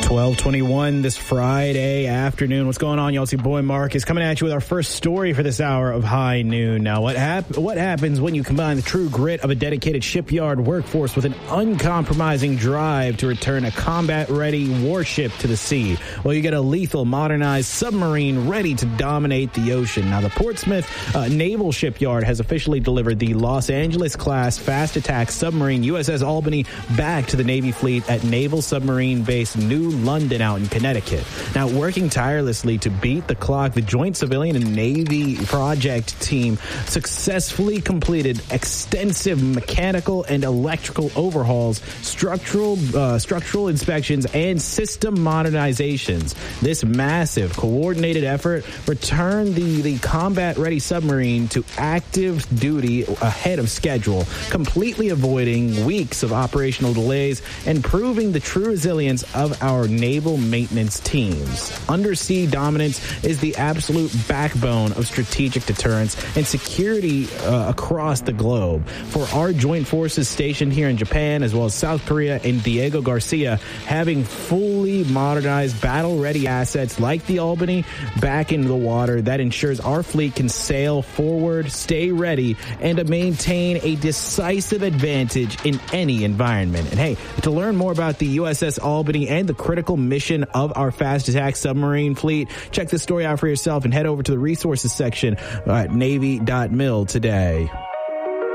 12:21 this Friday afternoon. What's going on, y'all? It's your boy Marcus coming at you with our first story for this hour of High Noon. Now, what happens when you combine the true grit of a dedicated shipyard workforce with an uncompromising drive to return a combat-ready warship to the sea? Well, you get a lethal, modernized submarine ready to dominate the ocean. Now, the Portsmouth Naval Shipyard has officially delivered the Los Angeles-class fast-attack submarine USS Albany back to the Navy fleet at Naval Submarine Base New London out in Connecticut. Now, working tirelessly to beat the clock, the Joint Civilian and Navy project team successfully completed extensive mechanical and electrical overhauls, structural inspections, and system modernizations. This massive coordinated effort returned the combat-ready submarine to active duty ahead of schedule, completely avoiding weeks of operational delays and proving the true resilience of our naval maintenance teams. Undersea dominance is the absolute backbone of strategic deterrence and security across the globe. For our joint forces stationed here in Japan, as well as South Korea and Diego Garcia, having fully modernized battle-ready assets like the Albany back into the water, that ensures our fleet can sail forward, stay ready, and to maintain a decisive advantage in any environment. And hey, to learn more about the USS Albany and the critical mission of our fast attack submarine fleet, check this story out for yourself and head over to the resources section at Navy.mil today.